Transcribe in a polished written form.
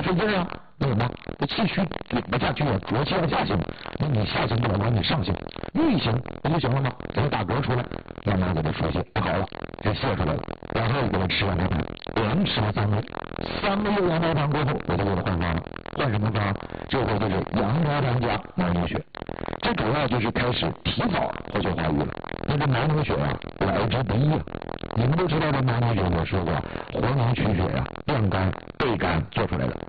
费劲啊，那什么，这气虚顶不下去啊，浊气要下行，那你下行不了，你上行，逆行不就行了吗？给他打嗝出来，慢慢给他疏泄，好了，就泄出来了。然后给他吃羊羔汤，果然吃了3个月，3个月羊羔汤过后，我就给他换方了，换什么方？这回就是羊羔汤加毛牛血，这主要就是开始提早活血化瘀了。那这毛牛血啊，来之不易啊。你们都知道这毛牛血，我说过，活牛取血啊，晾干、焙干做出来的。